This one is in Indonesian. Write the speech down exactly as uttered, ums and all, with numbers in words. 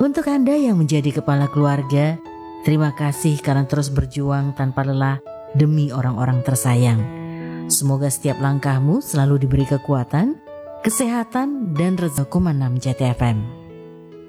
Untuk Anda yang menjadi kepala keluarga, terima kasih karena terus berjuang tanpa lelah demi orang-orang tersayang. Semoga setiap langkahmu selalu diberi kekuatan, kesehatan, dan rezeki. enam J T F M.